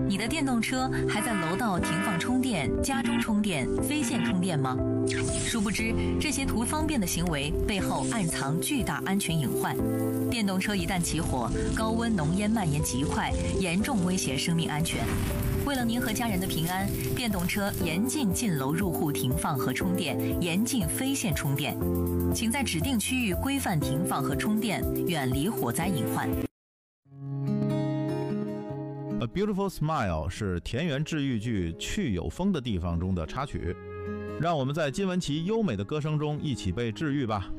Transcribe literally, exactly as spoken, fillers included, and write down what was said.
你的电动车还在楼道停放充电、家中充电、非线充电吗？殊不知，这些图方便的行为背后暗藏巨大安全隐患。电动车一旦起火，高温浓烟蔓延极快，严重威胁生命安全。为了您和家人的平安，电动车严禁进楼入户停放和充电，严禁非线充电。请在指定区域规范停放和充电，远离火灾隐患。 A Beautiful Smile 是田园治愈剧《去有风的地方》中的插曲，让我们在金玟岐优美的歌声中一起被治愈吧。